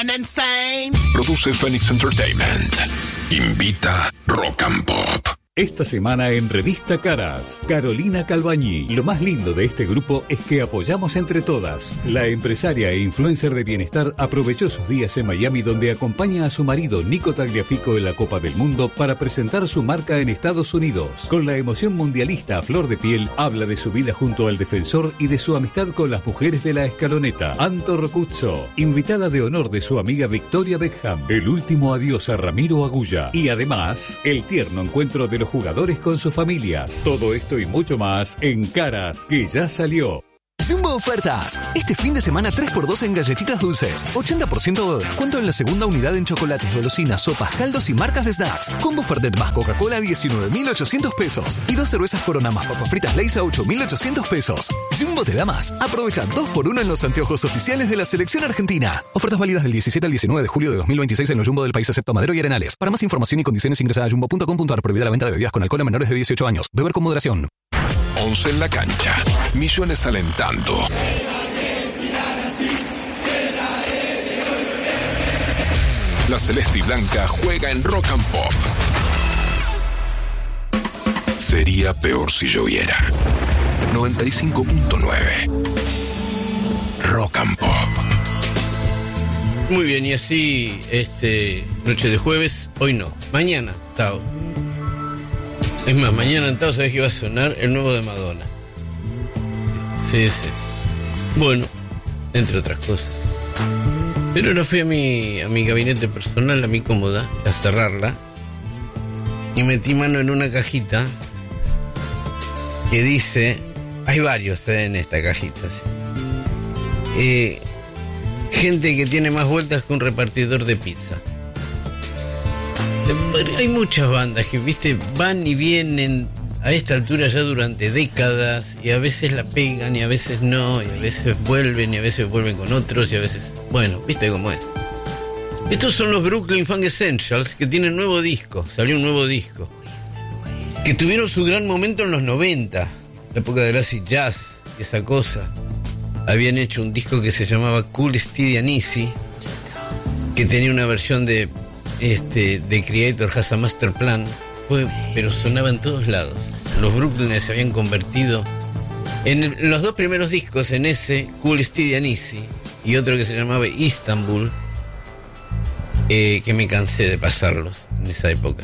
Produce Phoenix Entertainment. Invita Rock and Pop. Esta semana en Revista Caras, Carolina Calbañí. Lo más lindo de este grupo es que apoyamos entre todas. La empresaria e influencer de bienestar aprovechó sus días en Miami, donde acompaña a su marido Nico Tagliafico en la Copa del Mundo para presentar su marca en Estados Unidos. Con la emoción mundialista a flor de piel, habla de su vida junto al defensor y de su amistad con las mujeres de la escaloneta. Anto Rocuzzo, invitada de honor de su amiga Victoria Beckham. El último adiós a Ramiro Agulla. Y además, el tierno encuentro de los jugadores con sus familias. Todo esto y mucho más en Caras, que ya salió. Jumbo Ofertas. Este fin de semana 3x2 en galletitas dulces. 80% de descuento en la segunda unidad en chocolates, golosinas, sopas, caldos y marcas de snacks. Combo Fernet más Coca-Cola a 19.800 pesos. Y 2 cervezas Corona más papas fritas Lay's a 8.800 pesos. Jumbo te da más. Aprovecha 2x1 en los anteojos oficiales de la selección argentina. Ofertas válidas del 17 al 19 de julio de 2026 en los Jumbo del país excepto Madero y Arenales. Para más información y condiciones ingresa a jumbo.com.ar. Prohibida la venta de bebidas con alcohol a menores de 18 años. Beber con moderación. 11 en la cancha. Millones alentando. La Celeste y Blanca juega en Rock and Pop. Sería peor si lloviera. 95.9. Rock and Pop. Muy bien, y así, noche de jueves, hoy no, mañana, Tao. Es más, mañana en Tao sabés que va a sonar el nuevo de Madonna. Sí. Bueno, entre otras cosas. Pero ahora fui a mi gabinete personal, a mi cómoda, a cerrarla, y metí mano en una cajita que dice, hay varios en esta cajita, gente que tiene más vueltas que un repartidor de pizza. Hay muchas bandas que, viste, van y vienen a esta altura ya durante décadas, y a veces la pegan y a veces no, y a veces vuelven y a veces vuelven con otros y a veces, bueno, viste cómo es. Estos son los Brooklyn Funk Essentials, que tienen nuevo disco, salió un nuevo disco, que tuvieron su gran momento en los 90, la época del acid jazz y esa cosa. Habían hecho un disco que se llamaba Cool, Steady and Easy, que tenía una versión de Creator Has a Master Plan, pero sonaba en todos lados. Los Brooklyn se habían convertido en los dos primeros discos, en ese Cool, Steady and Easy y otro que se llamaba Istanbul, que me cansé de pasarlos en esa época.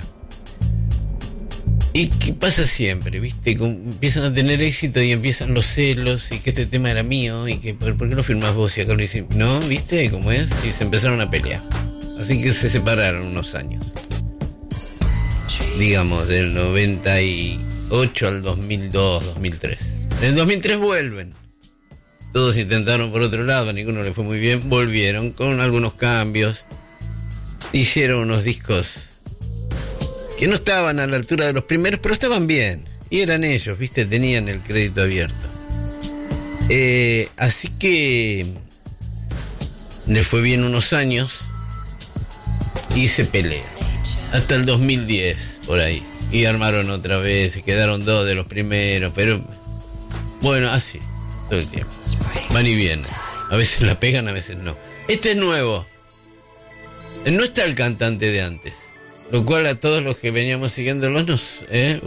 Y que pasa siempre, ¿viste? Empiezan a tener éxito y empiezan los celos, y que este tema era mío, y que ¿por qué lo firmás vos? Y acá lo hicimos. No, ¿viste cómo es? Y se empezaron a pelear. Así que se separaron unos años. Digamos, del 98 al 2002, 2003. En el 2003 vuelven. Todos intentaron por otro lado, a ninguno le fue muy bien. Volvieron con algunos cambios. Hicieron unos discos que no estaban a la altura de los primeros, pero estaban bien. Y eran ellos, ¿viste? Tenían el crédito abierto. Así que les fue bien unos años y se pelean. Hasta el 2010, por ahí. Y armaron otra vez, y quedaron dos de los primeros, pero bueno, así, todo el tiempo. Van y vienen. A veces la pegan, a veces no. Este es nuevo. No está el cantante de antes, lo cual a todos los que veníamos siguiéndolos nos...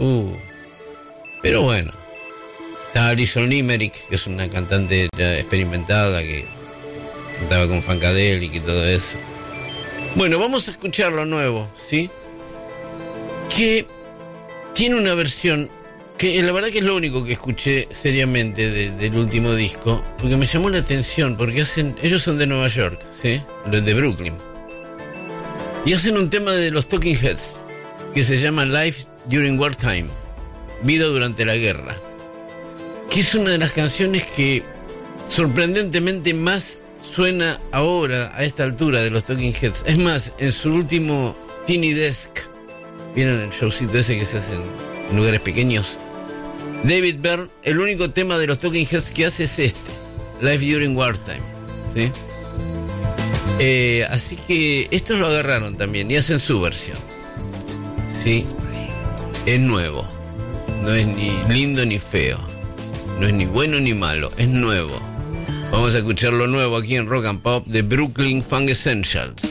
Pero bueno, está Alison Limerick, que es una cantante ya experimentada, que cantaba con Funkadelic y todo eso. Bueno, vamos a escuchar lo nuevo, ¿sí? Que tiene una versión que la verdad que es lo único que escuché seriamente del último disco, porque me llamó la atención, porque ellos son de Nueva York, ¿sí? Los de Brooklyn. Y hacen un tema de los Talking Heads que se llama Life During Wartime, Vida durante la guerra, que es una de las canciones que sorprendentemente más suena ahora a esta altura de los Talking Heads. Es más, en su último Tiny Desk, ¿vieron el showcito ese que se hace en lugares pequeños? David Byrne, el único tema de los Talking Heads que hace es Life During Wartime, ¿sí? Así que estos lo agarraron también y hacen su versión, ¿sí? Es nuevo, no es ni lindo ni feo, no es ni bueno ni malo, es nuevo. Vamos a escuchar lo nuevo aquí en Rock and Pop de Brooklyn Funk Essentials.